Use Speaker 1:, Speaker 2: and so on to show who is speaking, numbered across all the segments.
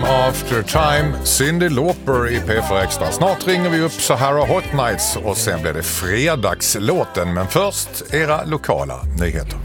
Speaker 1: After Time, Cyndi Lauper i P4 Extra. Snart ringer vi upp Sahara Hot Nights och sen blir det fredagslåten. Men först era lokala nyheter.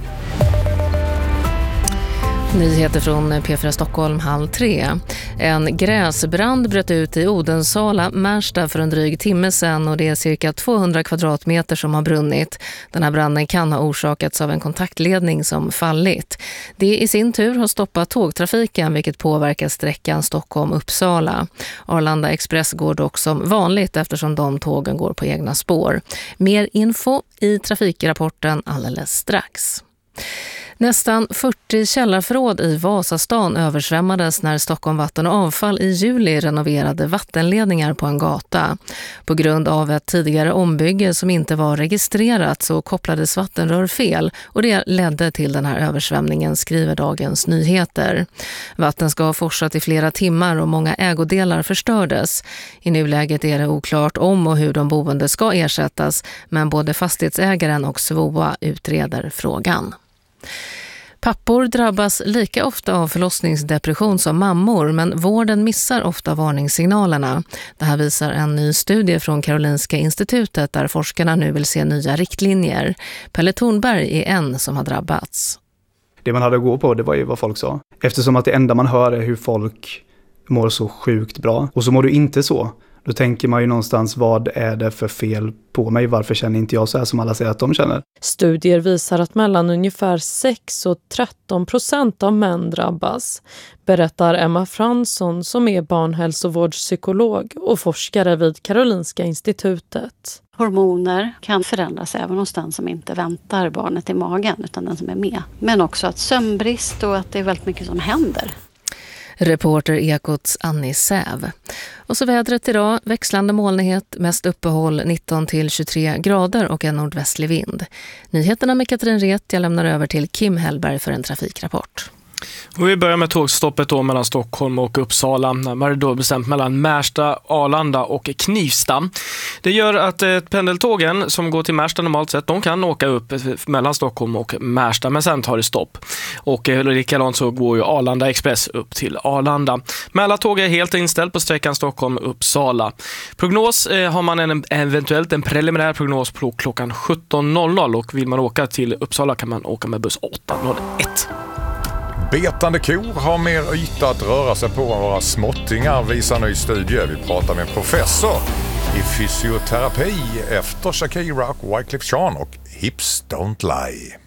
Speaker 2: Nyheter från P4 Stockholm 2:30. En gräsbrand bröt ut i Odensala, Märsta för en dryg timme sedan och det är cirka 200 kvadratmeter som har brunnit. Den här branden kan ha orsakats av en kontaktledning som fallit. Det i sin tur har stoppat tågtrafiken vilket påverkar sträckan Stockholm-Uppsala. Arlanda Express går dock som vanligt eftersom de tågen går på egna spår. Mer info i trafikrapporten alldeles strax. Nästan 40 källarförråd i Vasastan översvämmades när Stockholm Vatten och Avfall i juli renoverade vattenledningar på en gata. På grund av ett tidigare ombygge som inte var registrerat så kopplades vattenrör fel och det ledde till den här översvämningen, skriver Dagens Nyheter. Vatten ska ha forsat i flera timmar och många ägodelar förstördes. I nuläget är det oklart om och hur de boende ska ersättas, men både fastighetsägaren och SVOA utreder frågan. Pappor drabbas lika ofta av förlossningsdepression som mammor, men vården missar ofta varningssignalerna. Det här visar en ny studie från Karolinska institutet där forskarna nu vill se nya riktlinjer. Pelle Thornberg är en som har drabbats.
Speaker 3: Det man hade att gå på, det var ju vad folk sa. Eftersom att det enda man hör är hur folk mår så sjukt bra. Och så mår du inte så. Då tänker man ju någonstans, vad är det för fel på mig? Varför känner inte jag så här som alla säger att de känner?
Speaker 4: Studier visar att mellan ungefär 6-13% av män drabbas, berättar Emma Fransson som är barnhälsovårdspsykolog och forskare vid Karolinska institutet.
Speaker 5: Hormoner kan förändras även hos den som inte väntar barnet i magen utan den som är med. Men också att sömnbrist och att det är väldigt mycket som händer.
Speaker 2: Reporter Ekots Annie Säv. Och så vädret idag, växlande molnighet, mest uppehåll 19-23 grader och en nordvästlig vind. Nyheterna med Katrin Ret, jag lämnar över till Kim Hellberg för en trafikrapport.
Speaker 6: Och vi börjar med tågstoppet då mellan Stockholm och Uppsala. Man är då bestämt mellan Märsta, Arlanda och Knivsta. Det gör att pendeltågen som går till Märsta normalt sett, de kan åka upp mellan Stockholm och Märsta, men sen tar det stopp. Och likadant så går ju Arlanda Express upp till Arlanda. Mälartåg är helt inställt på sträckan Stockholm-Uppsala. Prognos har man eventuellt en preliminär prognos på klockan 17.00 och vill man åka till Uppsala kan man åka med buss 801.
Speaker 1: Betande kor har mer yta att röra sig på än våra småttingar, visar ny studie. Vi pratar med en professor i fysioterapi efter Shakira och Wyclef Jean och Hips Don't Lie.